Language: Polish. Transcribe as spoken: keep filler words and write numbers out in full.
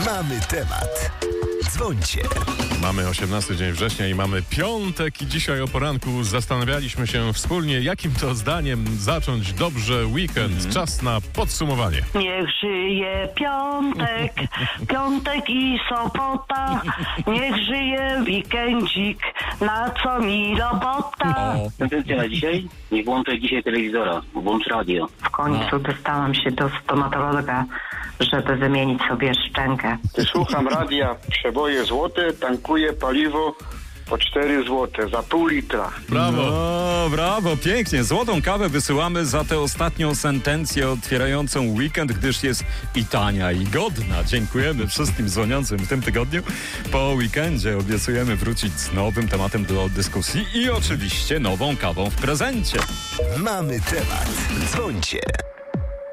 Mamy temat. Dzwońcie. Mamy osiemnasty dzień września i mamy piątek i dzisiaj o poranku zastanawialiśmy się wspólnie, jakim to zdaniem zacząć dobrze weekend. Mm. Czas na podsumowanie. Niech żyje piątek, piątek i sobota, niech żyje weekendzik, na co mi robota. Tendencja na dzisiaj? Nie włączaj dzisiaj telewizora, włącz radio. W końcu dostałam się do stomatologa, żeby wymienić sobie szczękę. Słucham radia, przeboje złote, tankuję paliwo po cztery złote za pół litra. Brawo! No, brawo, pięknie. Złotą kawę wysyłamy za tę ostatnią sentencję otwierającą weekend, gdyż jest i tania, i godna. Dziękujemy wszystkim dzwoniącym w tym tygodniu. Po weekendzie obiecujemy wrócić z nowym tematem do dyskusji i oczywiście nową kawą w prezencie. Mamy temat. Dzwońcie.